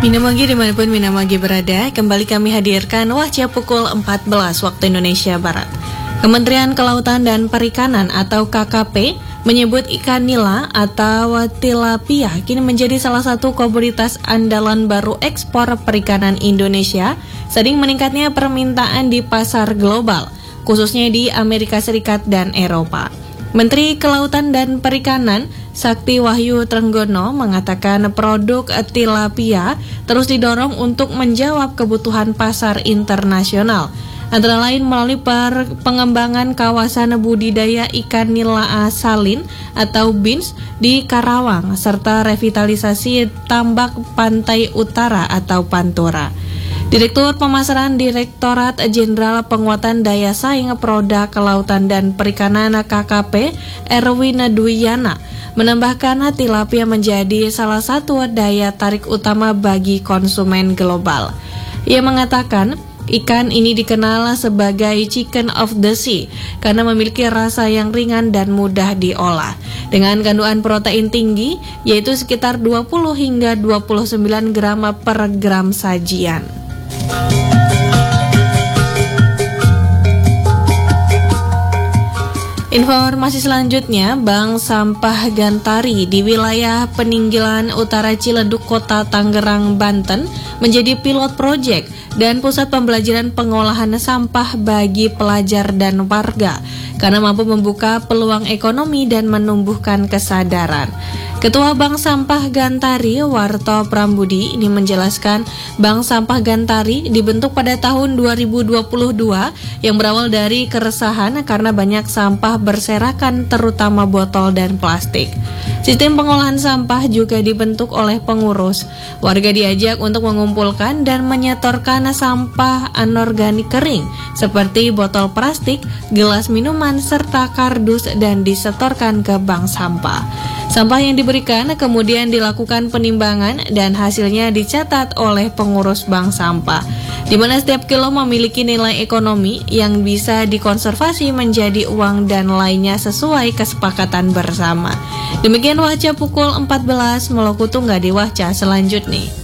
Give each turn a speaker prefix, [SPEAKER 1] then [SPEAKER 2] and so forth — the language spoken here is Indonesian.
[SPEAKER 1] Minamagi dimanapun Minamagi berada, kembali kami hadirkan Wahca pukul 14 waktu Indonesia Barat. Kementerian Kelautan dan Perikanan atau KKP menyebut ikan nila atau tilapia kini menjadi salah satu komoditas andalan baru ekspor perikanan Indonesia seiring meningkatnya permintaan di pasar global, khususnya di Amerika Serikat dan Eropa. Menteri Kelautan dan Perikanan Sakti Wahyu Trenggono mengatakan produk tilapia terus didorong untuk menjawab kebutuhan pasar internasional, antara lain melalui pengembangan kawasan budidaya ikan nila salin atau BINS di Karawang, serta revitalisasi tambak pantai utara atau Pantura. Direktur Pemasaran Direktorat Jenderal Penguatan Daya Saing Produk Kelautan dan Perikanan KKP Erwin Dwiyana menambahkan tilapia menjadi salah satu daya tarik utama bagi konsumen global. Ia mengatakan ikan ini dikenal sebagai chicken of the sea karena memiliki rasa yang ringan dan mudah diolah dengan kandungan protein tinggi yaitu sekitar 20 hingga 29 gram per gram sajian. Informasi selanjutnya, Bank Sampah Gantari di wilayah Peninggalan Utara Ciledug, Kota Tangerang, Banten menjadi pilot proyek dan pusat pembelajaran pengolahan sampah bagi pelajar dan warga karena mampu membuka peluang ekonomi dan menumbuhkan kesadaran. Ketua Bank Sampah Gantari, Warto Prambudi, ini menjelaskan Bank Sampah Gantari dibentuk pada tahun 2022 yang berawal dari keresahan karena banyak sampah berserakan terutama botol dan plastik. Sistem pengolahan sampah juga dibentuk oleh pengurus. Warga diajak untuk mengumpulkan dan menyetorkan sampah anorganik kering seperti botol plastik, gelas minuman, serta kardus dan disetorkan ke bank sampah. Sampah yang diberikan kemudian dilakukan penimbangan dan hasilnya dicatat oleh pengurus bank sampah, di mana setiap kilo memiliki nilai ekonomi yang bisa dikonservasi menjadi uang dan lainnya sesuai kesepakatan bersama. Demikian Wahca pukul 14, Maluku Tunggal di Wahca selanjutnya.